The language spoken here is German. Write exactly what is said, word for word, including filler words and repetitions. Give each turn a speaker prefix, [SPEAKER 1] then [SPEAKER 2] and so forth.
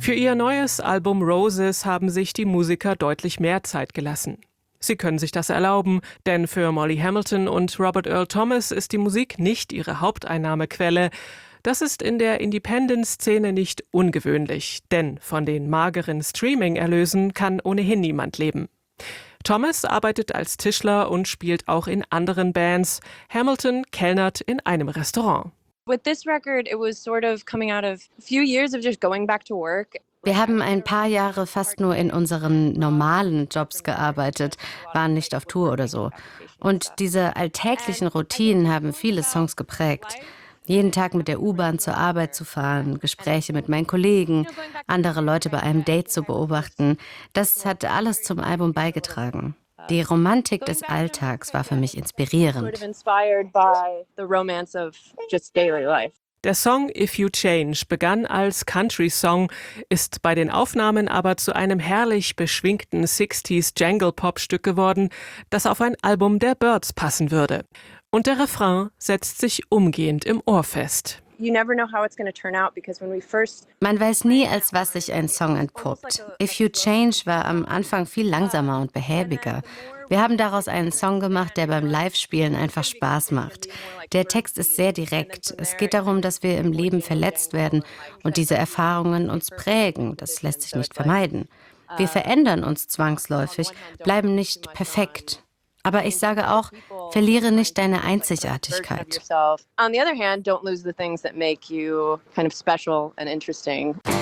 [SPEAKER 1] Für ihr neues Album Roses haben sich die Musiker deutlich mehr Zeit gelassen. Sie können sich das erlauben, denn für Molly Hamilton und Robert Earl Thomas ist die Musik nicht ihre Haupteinnahmequelle. Das ist in der Independent-Szene nicht ungewöhnlich, denn von den mageren Streaming-Erlösen kann ohnehin niemand leben. Thomas arbeitet als Tischler und spielt auch in anderen Bands. Hamilton kellnert in einem Restaurant.
[SPEAKER 2] With this record, it was sort of coming out of a few years of just going back to work.
[SPEAKER 3] Wir haben ein paar Jahre fast nur in unseren normalen Jobs gearbeitet, waren nicht auf Tour oder so. Und diese alltäglichen Routinen haben viele Songs geprägt. Jeden Tag mit der U-Bahn zur Arbeit zu fahren, Gespräche mit meinen Kollegen, andere Leute bei einem Date zu beobachten, das hat alles zum Album beigetragen. Die Romantik des Alltags war für mich inspirierend.
[SPEAKER 1] Der Song If You Change begann als Country-Song, ist bei den Aufnahmen aber zu einem herrlich beschwingten sixties Jangle-Pop-Stück geworden, das auf ein Album der Byrds passen würde. Und der Refrain setzt sich umgehend im Ohr fest.
[SPEAKER 3] Man weiß nie, als was sich ein Song entpuppt. If You Change war am Anfang viel langsamer und behäbiger. Wir haben daraus einen Song gemacht, der beim Live-Spielen einfach Spaß macht. Der Text ist sehr direkt. Es geht darum, dass wir im Leben verletzt werden und diese Erfahrungen uns prägen. Das lässt sich nicht vermeiden. Wir verändern uns zwangsläufig, bleiben nicht perfekt. Aber ich sage auch, verliere nicht deine Einzigartigkeit.
[SPEAKER 2] On the other hand, don't lose the things that make you kind of special and interesting.